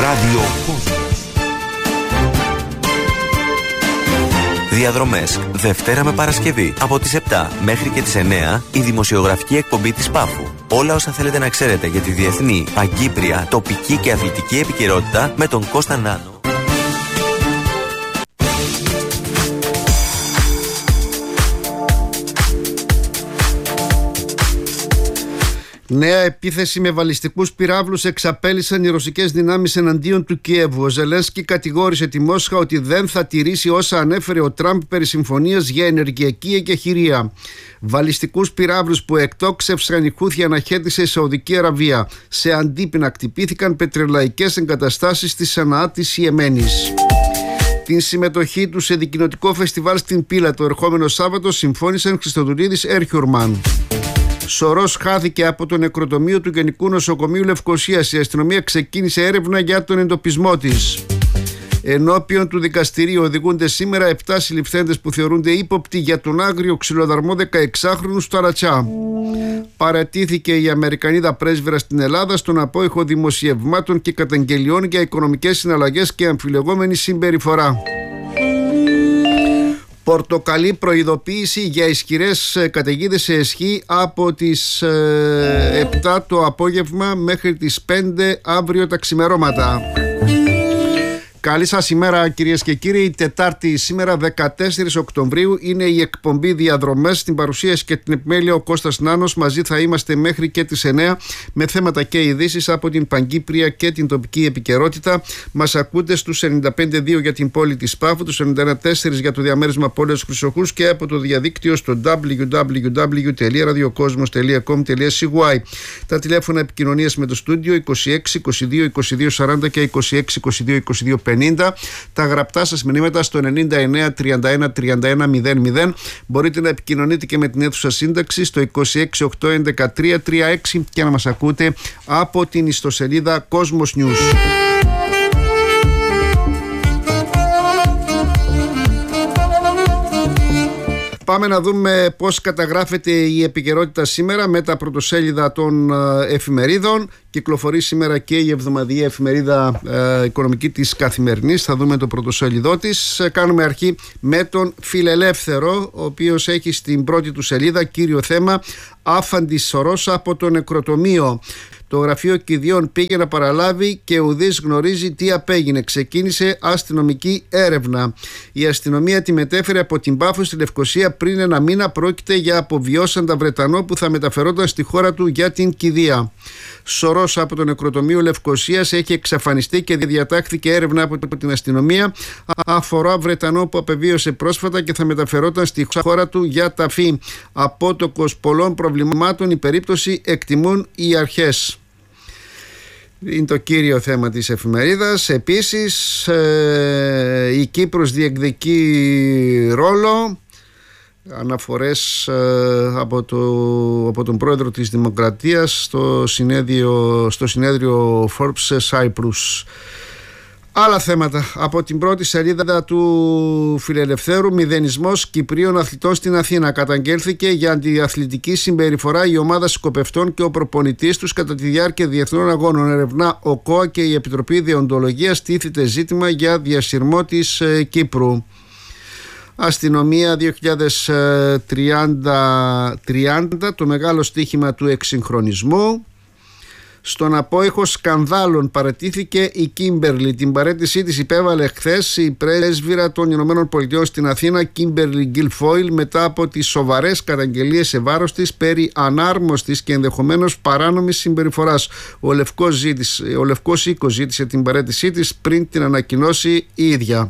Ραδιοκόσμος. Διαδρομές Δευτέρα με Παρασκευή από τις 7 μέχρι και τις 9 η δημοσιογραφική εκπομπή της Πάφου. Όλα όσα θέλετε να ξέρετε για τη διεθνή, παγκύπρια, τοπική και αθλητική επικαιρότητα με τον Κώστα Νάνο. Νέα επίθεση με βαλιστικούς πυράβλους εξαπέλυσαν οι ρωσικές δυνάμεις εναντίον του Κιέβου. Ο Ζελένσκι κατηγόρησε τη Μόσχα ότι δεν θα τηρήσει όσα ανέφερε ο Τραμπ περί συμφωνίας για ενεργειακή εγκεχηρία. Βαλιστικούς πυράβλους που εκτόξευσαν οι Χούθι αναχέτησε η Σαουδική Αραβία. Σε αντίπεινα κτυπήθηκαν πετρελαϊκές εγκαταστάσεις στη Σαναά της Ιεμένης. Την συμμετοχή του σε δικοινοτικό φεστιβάλ στην Πύλα το ερχόμενο Σάββατο συμφώνησαν Χριστοδουλίδης Έρχιουρμαν. Σωρός χάθηκε από το νεκροτομείο του Γενικού Νοσοκομείου Λευκωσίας. Η αστυνομία ξεκίνησε έρευνα για τον εντοπισμό της. Ενώπιον του δικαστηρίου οδηγούνται σήμερα 7 συλληφθέντες που θεωρούνται ύποπτοι για τον άγριο ξυλοδαρμό 16χρονου στο Αρατσά. Παρατήθηκε η Αμερικανίδα πρέσβυρα στην Ελλάδα στον απόϊχο δημοσιευμάτων και καταγγελιών για οικονομικές συναλλαγές και αμφιλεγόμενη συμπεριφορά. Πορτοκαλί προειδοποίηση για ισχυρές καταιγίδες σε Αισχύ από τις 7 το απόγευμα μέχρι τις 5 αύριο τα ξημερώματα. Καλή σας ημέρα κυρίες και κύριοι. Τετάρτη σήμερα 14 Οκτωβρίου είναι η εκπομπή Διαδρομές. Στην παρουσίαση και την επιμέλεια ο Κώστας Νάνος. Μαζί θα είμαστε μέχρι και τις 9 με θέματα και ειδήσεις από την παγκύπρια και την τοπική επικαιρότητα. Μας ακούτε στους 95.2 για την πόλη της Πάφου, τους 91.4 για το διαμέρισμα πόλεως Χρυσοχούς και από το διαδίκτυο στο www.radiokosmos.com.cy. Τα τηλέφωνα επικοινωνίας με το στούντιο 26 22 22 40 και 26 22 22 50. Τα γραπτά σας μηνύματα στο 99 31 31 00. Μπορείτε να επικοινωνείτε και με την αίθουσα σύνταξη στο 26 8 11 336 και να μας ακούτε από την ιστοσελίδα Cosmos News. Πάμε να δούμε πώς καταγράφεται η επικαιρότητα σήμερα με τα πρωτοσέλιδα των εφημερίδων. Κυκλοφορεί σήμερα και η εβδομαδιαία εφημερίδα οικονομική της Καθημερινής. Θα δούμε το πρωτοσέλιδό της. Κάνουμε αρχή με τον Φιλελεύθερο, ο οποίος έχει στην πρώτη του σελίδα κύριο θέμα άφαντης Σωρός από το νεκροτομείο. Το γραφείο κηδιών πήγε να παραλάβει και ουδής γνωρίζει τι απέγινε. Ξεκίνησε αστυνομική έρευνα. Η αστυνομία τη μετέφερε από την Πάφο στη Λευκωσία πριν ένα μήνα. Πρόκειται για αποβιώσαντα Βρετανό που θα μεταφερόταν στη χώρα του για την κηδεία. Σωρός από το νεκροτομείο Λευκωσίας έχει εξαφανιστεί και διατάχθηκε έρευνα από την αστυνομία. Αφορά Βρετανό που απεβίωσε πρόσφατα και θα μεταφερόταν στη χώρα του για ταφή. Απότοκος πολλών προβλημάτων η περίπτωση, εκτιμούν οι αρχές. Είναι το κύριο θέμα της εφημερίδας. Επίσης η Κύπρος διεκδικεί ρόλο. Αναφορές από τον πρόεδρο της Δημοκρατίας στο συνέδριο Forbes Cyprus. Άλλα θέματα από την πρώτη σελίδα του Φιλελευθέρου. Μηδενισμός Κυπρίων αθλητών στην Αθήνα. Καταγγέλθηκε για αντιαθλητική συμπεριφορά η ομάδα σκοπευτών και ο προπονητής τους κατά τη διάρκεια διεθνών αγώνων. Ερευνά ο ΚΟΑ και η Επιτροπή Δεοντολογίας. Τίθεται ζήτημα για διασυρμό της Κύπρου. Αστυνομία 2030, το μεγάλο στοίχημα του εξυγχρονισμού. Στον απόϊχο σκανδάλων παραιτήθηκε η Κίμπερλι. Την παραίτησή της υπέβαλε χθες η πρέσβυρα των Ηνωμένων Πολιτειών στην Αθήνα, Κίμπερλι Γκίλφόιλ, μετά από τις σοβαρές καταγγελίες σε βάρος της περί ανάρμοστης και ενδεχομένως παράνομης συμπεριφοράς. Ο Λευκός Οίκος ζήτησε την παραίτησή της πριν την ανακοινώσει η ίδια.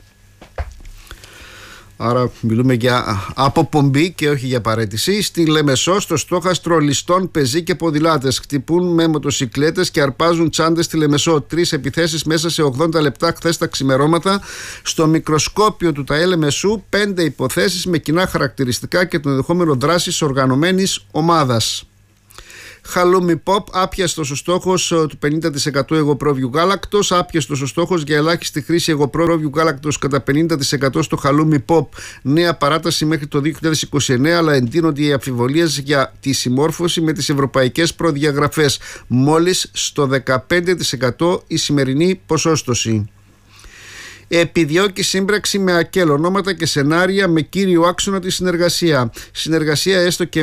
Άρα μιλούμε για αποπομπή και όχι για παραίτηση. Στη Λεμεσό, στο στόχαστρο ληστών, πεζοί και ποδηλάτες χτυπούν με μοτοσικλέτες και αρπάζουν τσάντες στη Λεμεσό. 3 επιθέσεις μέσα σε 80 λεπτά χθες τα ξημερώματα. Στο μικροσκόπιο του ΤΑΕ Λεμεσού 5 υποθέσεις με κοινά χαρακτηριστικά και τον ενδεχόμενο δράσης οργανωμένης ομάδας. Χαλούμι Pop, άπιαστος ο στόχος του 50% εγωπρόβιου γάλακτος. Άπιαστος ο στόχος για ελάχιστη χρήση εγωπρόβιου γάλακτος κατά 50% στο Χαλούμι Pop. Νέα παράταση μέχρι το 2029, αλλά εντείνονται οι αμφιβολίες για τη συμμόρφωση με τις ευρωπαϊκές προδιαγραφές. Μόλις στο 15% η σημερινή ποσόστοση. Επιδιώκει σύμπραξη με ΑΚΕΛ, ονόματα και σενάρια με κύριο άξονα τη συνεργασία. Συνεργασία έστω και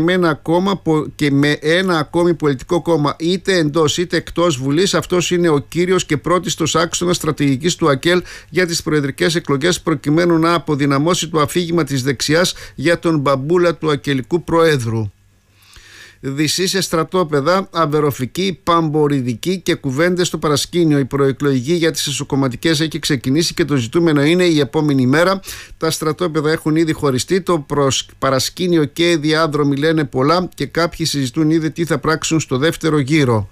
με ένα ακόμη πολιτικό κόμμα, είτε εντός είτε εκτός Βουλής. Αυτός είναι ο κύριος και πρώτιστος άξονας στρατηγικής του ΑΚΕΛ για τις προεδρικές εκλογές, προκειμένου να αποδυναμώσει το αφήγημα της δεξιάς για τον μπαμπούλα του ακελικού προέδρου. Δυσί σε στρατόπεδα, αβεροφική, παμποριδική και κουβέντες στο παρασκήνιο. Η προεκλογική για τις εσωκομματικές έχει ξεκινήσει και το ζητούμενο είναι η επόμενη μέρα. Τα στρατόπεδα έχουν ήδη χωριστεί. Το παρασκήνιο και οι διάδρομοι λένε πολλά και κάποιοι συζητούν ήδη τι θα πράξουν στο δεύτερο γύρο.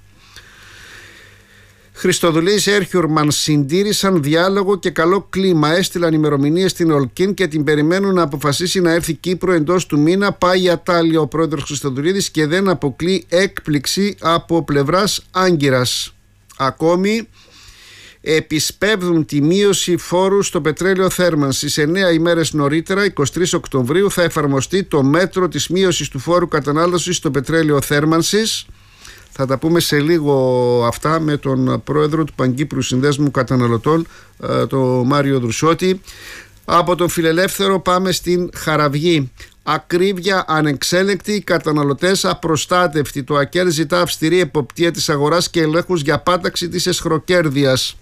Χριστοδουλής, Έρχιουρμαν συντήρησαν διάλογο και καλό κλίμα. Έστειλαν ημερομηνίες στην Ολκίν και την περιμένουν να αποφασίσει να έρθει Κύπρο εντός του μήνα. Πάει ατάλληλα ο πρόεδρος Χριστοδουλίδης και δεν αποκλεί έκπληξη από πλευράς Άγκυρας. Ακόμη επισπεύδουν τη μείωση φόρου στο πετρέλαιο θέρμανσης. 9 ημέρες νωρίτερα, 23 Οκτωβρίου, θα εφαρμοστεί το μέτρο της μείωσης του φόρου κατανάλωσης στο πετρέλαιο θέρμανσης. Θα τα πούμε σε λίγο αυτά με τον πρόεδρο του Παγκύπριου Συνδέσμου Καταναλωτών, τον Μάριο Δρουσότη. Από τον Φιλελεύθερο πάμε στην Χαραυγή. Ακρίβεια ανεξέλεγκτη, καταναλωτές απροστάτευτοι. Το ΑΚΕΛ ζητά αυστηρή εποπτεία της αγοράς και ελέγχους για πάταξη της εσχροκέρδειας.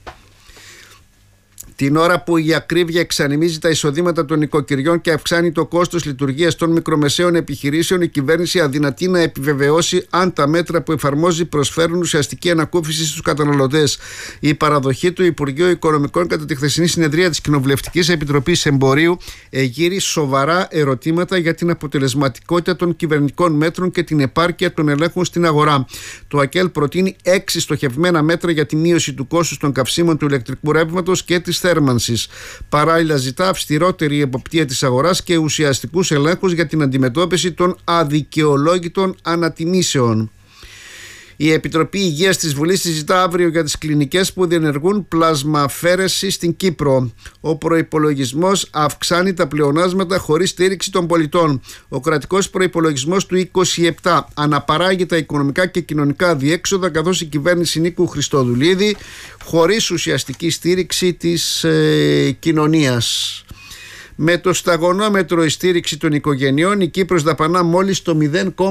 Την ώρα που η ακρίβεια εξανεμίζει τα εισοδήματα των νοικοκυριών και αυξάνει το κόστος λειτουργίας των μικρομεσαίων επιχειρήσεων, η κυβέρνηση αδυνατεί να επιβεβαιώσει αν τα μέτρα που εφαρμόζει προσφέρουν ουσιαστική ανακούφιση στους καταναλωτές. Η παραδοχή του Υπουργείου Οικονομικών κατά τη χθεσινή συνεδρία της Κοινοβουλευτικής Επιτροπής Εμπορίου εγείρει σοβαρά ερωτήματα για την αποτελεσματικότητα των κυβερνητικών μέτρων και την επάρκεια των ελέγχων στην αγορά. Το ΑΚΕΛ προτείνει 6 στοχευμένα μέτρα για τη μείωση του κόστους των καυσίμων, του ηλεκτρικού ρεύματος και της θέρμανσης. Παράλληλα, ζητά αυστηρότερη εποπτεία της αγοράς και ουσιαστικούς ελέγχους για την αντιμετώπιση των αδικαιολόγητων ανατιμήσεων. Η Επιτροπή Υγείας της Βουλής συζητά αύριο για τις κλινικές που διενεργούν πλασμαφαίρεση στην Κύπρο. Ο προϋπολογισμός αυξάνει τα πλεονάσματα χωρίς στήριξη των πολιτών. Ο κρατικός προϋπολογισμός του 27 αναπαράγει τα οικονομικά και κοινωνικά διέξοδα, καθώς η κυβέρνηση Νίκου Χριστοδουλίδη χωρίς ουσιαστική στήριξη της κοινωνίας. Με το σταγονόμετρο η στήριξη των οικογενειών, η Κύπρος δαπανά μόλις το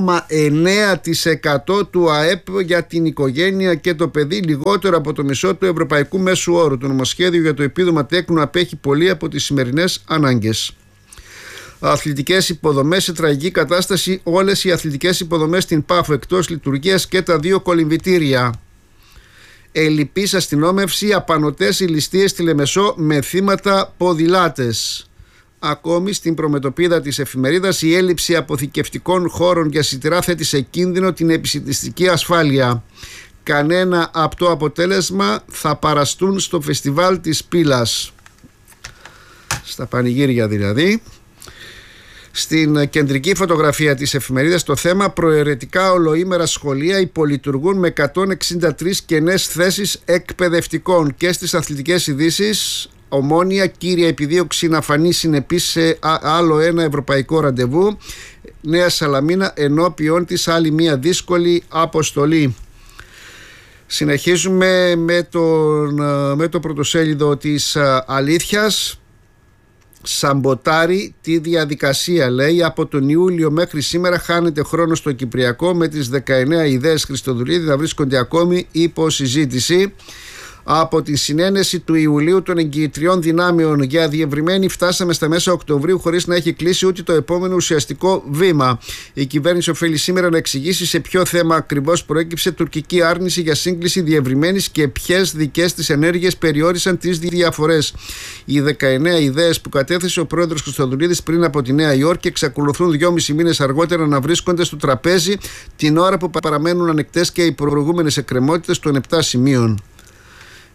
0,9% του ΑΕΠ για την οικογένεια και το παιδί, λιγότερο από το μισό του ευρωπαϊκού μέσου όρου. Το νομοσχέδιο για το επίδομα τέκνου απέχει πολύ από τις σημερινές ανάγκες. Αθλητικές υποδομές σε τραγική κατάσταση, όλες οι αθλητικές υποδομές στην Πάφο εκτός λειτουργίας και τα 2 κολυμβητήρια. Ελλειπής αστυνόμευση, απανωτές οι ληστείες στη Λεμεσό με θύματα ποδηλάτες. Ακόμη στην προμετωπίδα της εφημερίδας, η έλλειψη αποθηκευτικών χώρων για σιτηρά θέτει σε κίνδυνο την επισιτιστική ασφάλεια. Κανένα απτό αποτέλεσμα, θα παραστούν στο φεστιβάλ της Πύλας. Στα πανηγύρια δηλαδή. Στην κεντρική φωτογραφία της εφημερίδας το θέμα: προαιρετικά ολοήμερα σχολεία υπολειτουργούν με 163 κενές θέσεις εκπαιδευτικών. Και στις αθλητικές ειδήσεις, Ομόνοια, κύρια επιδίωξη να φανεί συνεπής σε άλλο ένα ευρωπαϊκό ραντεβού. Νέα Σαλαμίνα ενώπιον της άλλη μια δύσκολη αποστολή. Συνεχίζουμε με το πρωτοσέλιδο της Αλήθειας. Σαμποτάρει τη διαδικασία, λέει. Από τον Ιούλιο μέχρι σήμερα χάνεται χρόνο στο Κυπριακό, με τις 19 ιδέες Χριστοδουλίδη να βρίσκονται ακόμη υπό συζήτηση. Από τη συνένεση του Ιουλίου των εγκυητριών δυνάμεων για διευρυμένη φτάσαμε στα μέσα Οκτωβρίου χωρίς να έχει κλείσει ούτε το επόμενο ουσιαστικό βήμα. Η κυβέρνηση οφείλει σήμερα να εξηγήσει σε ποιο θέμα ακριβώς προέκυψε τουρκική άρνηση για σύγκληση διευρυμένης και ποιες δικές της ενέργειες περιόρισαν τις διαφορές. Οι 19 ιδέες που κατέθεσε ο πρόεδρος Χριστοδουλίδης πριν από τη Νέα Υόρκη εξακολουθούν 2,5 μήνες αργότερα να βρίσκονται στο τραπέζι, την ώρα που παραμένουν ανεκτές και οι προηγούμενες εκκρεμότητες των 7 σημείων.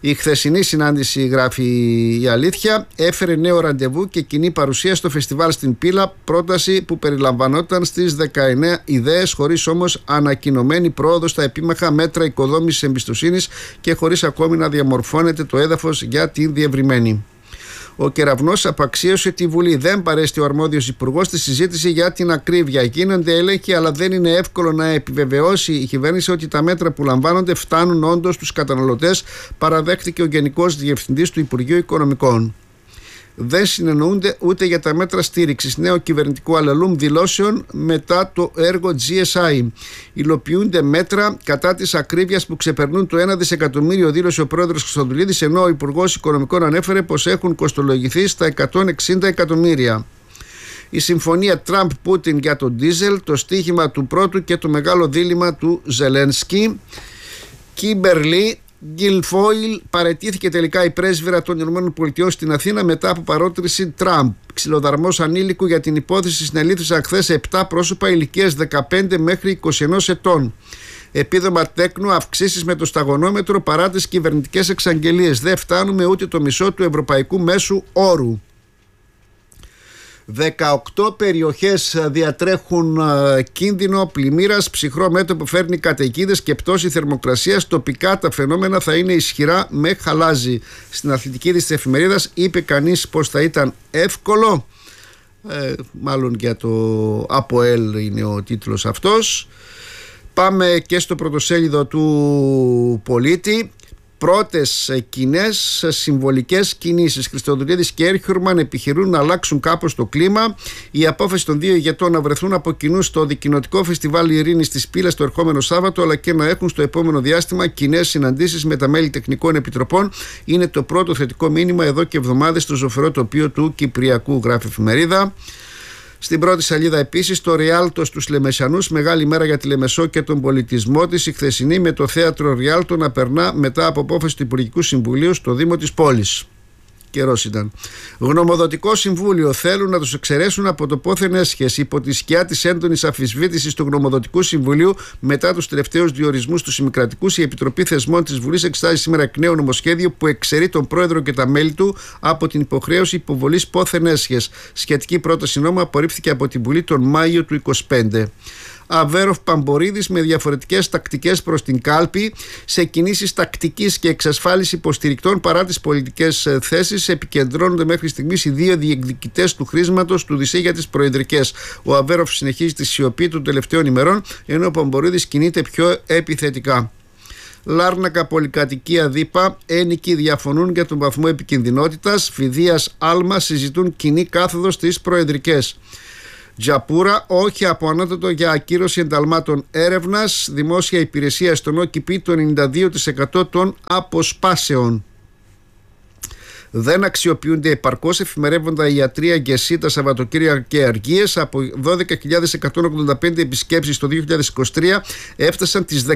Η χθεσινή συνάντηση, γράφει η Αλήθεια, έφερε νέο ραντεβού και κοινή παρουσία στο φεστιβάλ στην Πύλα, πρόταση που περιλαμβανόταν στις 19 ιδέες, χωρίς όμως ανακοινωμένη πρόοδο στα επίμαχα μέτρα οικοδόμησης εμπιστοσύνης και χωρίς ακόμη να διαμορφώνεται το έδαφος για την διευρυμένη. Ο Κεραυνός απαξίωσε τη Βουλή. Δεν παρέστη ο αρμόδιος υπουργός στη συζήτηση για την ακρίβεια. Γίνονται έλεγχοι, αλλά δεν είναι εύκολο να επιβεβαιώσει η κυβέρνηση ότι τα μέτρα που λαμβάνονται φτάνουν όντως στους καταναλωτές, παραδέχτηκε ο Γενικός Διευθυντής του Υπουργείου Οικονομικών. Δεν συνεννοούνται ούτε για τα μέτρα στήριξης. Νέο κυβερνητικό αλαλούμ δηλώσεων μετά το έργο GSI. Υλοποιούνται μέτρα κατά της ακρίβειας που ξεπερνούν το 1 δισεκατομμύριο, δήλωσε ο πρόεδρος Χρυστοδουλίδης, ενώ ο Υπουργός Οικονομικών ανέφερε πως έχουν κοστολογηθεί στα 160 εκατομμύρια. Η συμφωνία Τραμπ-Πούτιν για το ντίζελ, το στίχημα του πρώτου και το μεγάλο δίλημμα του Ζελένσκι. Κίμπερλι Γκιλφόιλ, παραιτήθηκε τελικά η πρέσβυρα των ΗΠΑ στην Αθήνα μετά από παρότριση Τραμπ. Ξυλοδαρμός ανήλικου για την υπόθεση συνελήφθησαν χθες 7 πρόσωπα ηλικίας 15 μέχρι 21 ετών. Επίδομα τέκνου, αυξήσεις με το σταγονόμετρο παρά τις κυβερνητικές εξαγγελίες. Δεν φτάνουμε ούτε το μισό του ευρωπαϊκού μέσου όρου. 18 περιοχές διατρέχουν κίνδυνο πλημμύρας, ψυχρό μέτωπο φέρνει καταιγίδες και πτώση θερμοκρασίας. Τοπικά τα φαινόμενα θα είναι ισχυρά με χαλάζι. Στην αθλητική της εφημερίδας είπε κανείς πως θα ήταν εύκολο, μάλλον για το ΑΠΟΕΛ είναι ο τίτλος αυτός. Πάμε και στο πρωτοσέλιδο του Πολίτη. Πρώτες κοινές συμβολικές κινήσεις. Χριστοδουλίδης και Έρχιουρμαν επιχειρούν να αλλάξουν κάπως το κλίμα. Η απόφαση των δύο ηγετών να βρεθούν από κοινού στο δικοινοτικό φεστιβάλ Ειρήνης της Πύλας το ερχόμενο Σάββατο, αλλά και να έχουν στο επόμενο διάστημα κοινές συναντήσεις με τα μέλη τεχνικών επιτροπών, είναι το πρώτο θετικό μήνυμα εδώ και εβδομάδες στο ζωφερό τοπίο του Κυπριακού, γράφει εφημερίδα. Στην πρώτη σελίδα επίσης το Ριάλτο στους Λεμεσανούς, μεγάλη μέρα για τη Λεμεσό και τον πολιτισμό της, η χθεσινή με το θέατρο Ριάλτο να περνά μετά από απόφαση του Υπουργικού Συμβουλίου στο Δήμο της πόλης. Καιρός ήταν. Γνωμοδοτικό Συμβούλιο, θέλουν να τους εξαιρέσουν από το πόθεν έσχεση. Υπό τη σκιά της έντονης αμφισβήτησης του Γνωμοδοτικού Συμβουλίου μετά τους τελευταίους διορισμούς του Ημικρατικούς, η Επιτροπή Θεσμών της Βουλής εξετάζει σήμερα εκ νέου νομοσχέδιο που εξαιρεί τον πρόεδρο και τα μέλη του από την υποχρέωση υποβολής πόθεν έσχεση. Σχετική πρόταση νόμου απορρίφθηκε από την Βουλή τον Μάιο του 2025. Αβέροφ Παμπορίδης με διαφορετικές τακτικές προς την κάλπη, σε κινήσεις τακτικής και εξασφάλιση υποστηρικτών παρά τις πολιτικές θέσεις, επικεντρώνονται μέχρι στιγμής οι δύο διεκδικητές του χρήσματος του ΔΣ για τις προεδρικές. Ο Αβέροφ συνεχίζει τη σιωπή των τελευταίων ημερών, ενώ ο Παμπορίδης κινείται πιο επιθετικά. Λάρνακα, πολυκατοικία Δίπα, ένοικοι διαφωνούν για τον βαθμό επικινδυνότητας. Φιδίας Άλμα συζητούν κοινή κάθοδο στις προεδρικές. Τζαπούρα, όχι από ανώτατο για ακύρωση ενταλμάτων έρευνας. Δημόσια υπηρεσία στον ΟΚΙΠΗ το 92% των αποσπάσεων. Δεν αξιοποιούνται επαρκώς, εφημερεύοντα ιατρία Γκεσί τα Σαββατοκύριακα και αργίες. Από 12.185 επισκέψεις το 2023 έφτασαν τις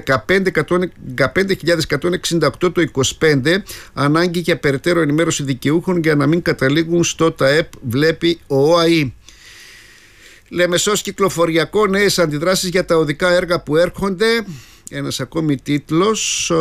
15.168 το 2025. Ανάγκη για περαιτέρω ενημέρωση δικαιούχων για να μην καταλήγουν στο ΤΑΕΠ, βλέπει ο ΟΑΗ. Λεμεσός κυκλοφοριακό, νέες αντιδράσεις για τα οδικά έργα που έρχονται. Ένας ακόμη τίτλος.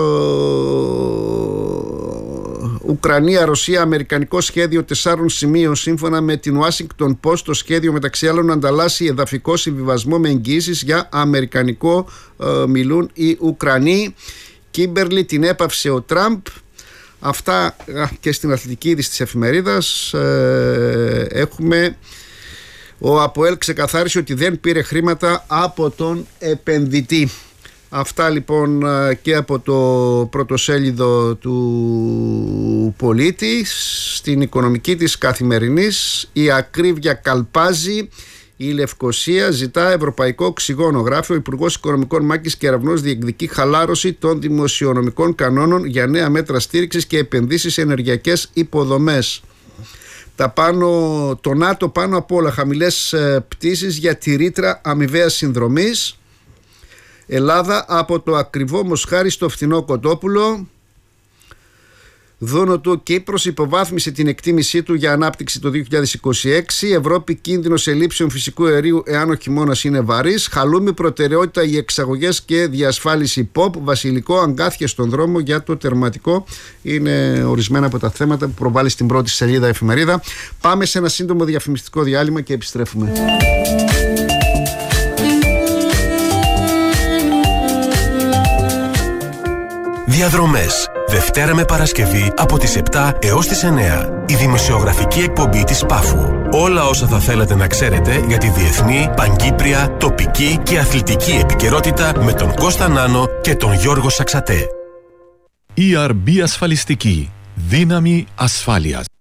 Ουκρανία-Ρωσία, αμερικανικό σχέδιο 4 σημείων. Σύμφωνα με την Washington Post, το σχέδιο μεταξύ άλλων ανταλλάσσει εδαφικό συμβιβασμό με εγγυήσεις για αμερικανικό, μιλούν οι Ουκρανοί. Κίμπερλι, την έπαυσε ο Τραμπ. Αυτά και στην αθλητική είδηση της εφημερίδας. Έχουμε... Ο ΑΠΟΕΛ ξεκαθάρισε ότι δεν πήρε χρήματα από τον επενδυτή. Αυτά λοιπόν και από το πρωτοσέλιδο του Πολίτη. Στην οικονομική της καθημερινής, η ακρίβεια καλπάζει. Η Λευκοσία ζητά ευρωπαϊκό οξυγόνο. Γράφει ο Υπουργός Οικονομικών Μάκης Κεραυνός, διεκδικεί χαλάρωση των δημοσιονομικών κανόνων για νέα μέτρα στήριξης και επενδύσεις σε ενεργειακές υποδομές. Το ΝΑΤΟ πάνω απ' όλα, χαμηλές πτήσεις για τη ρήτρα αμοιβαίας συνδρομής. Ελλάδα από το ακριβό μοσχάρι στο φθηνό κοτόπουλο. Δούνο του Κύπρος υποβάθμισε την εκτίμησή του για ανάπτυξη το 2026. Ευρώπη κίνδυνος ελλείψεων φυσικού αερίου εάν ο χειμώνας είναι βαρύς. Χαλούμη προτεραιότητα οι εξαγωγές και διασφάλιση ΠΟΠ. Βασιλικό αγκάθια στον δρόμο για το τερματικό. Είναι ορισμένα από τα θέματα που προβάλλει στην πρώτη σελίδα εφημερίδα. Πάμε σε ένα σύντομο διαφημιστικό διάλειμμα και επιστρέφουμε. Διαδρομές. Δευτέρα με Παρασκευή από τις 7 έως τις 9. Η δημοσιογραφική εκπομπή της Πάφου. Όλα όσα θα θέλατε να ξέρετε για τη διεθνή, παγκύπρια, τοπική και αθλητική επικαιρότητα με τον Κώστα Νάνο και τον Γιώργο Σαξατέ. ERB Ασφαλιστική. Δύναμη ασφάλειας.